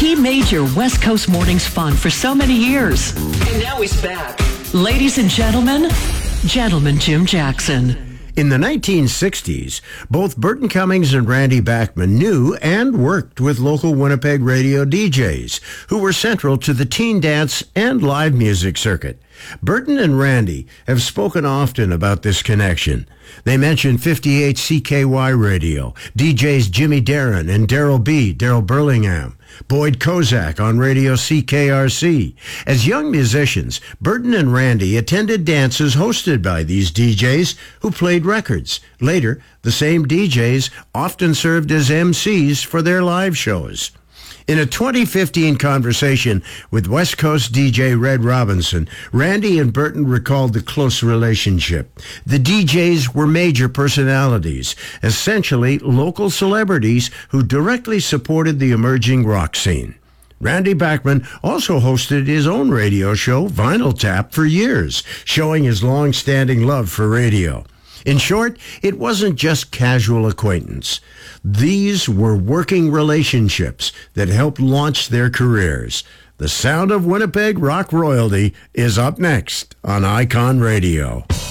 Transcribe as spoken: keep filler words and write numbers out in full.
He made your West Coast mornings fun for so many years. And now he's back. Ladies and gentlemen, Gentleman Jim Jackson. In the nineteen sixties, both Burton Cummings and Randy Bachman knew and worked with local Winnipeg radio D Js who were central to the teen dance and live music circuit. Burton and Randy have spoken often about this connection. They mentioned fifty-eight C K Y radio, D Js Jimmy Darren and Daryl B., Daryl Burlingham, Boyd Kozak on radio C K R C. As young musicians, Burton and Randy attended dances hosted by these D Js who played records. Later, the same D Js often served as M Cs for their live shows. In a twenty fifteen conversation with West Coast D J Red Robinson, Randy and Burton recalled the close relationship. The D Js were major personalities, essentially local celebrities who directly supported the emerging rock scene. Randy Bachman also hosted his own radio show, Vinyl Tap, for years, showing his long-standing love for radio. In short, it wasn't just casual acquaintance. These were working relationships that helped launch their careers. The sound of Winnipeg rock royalty is up next on Icon Radio.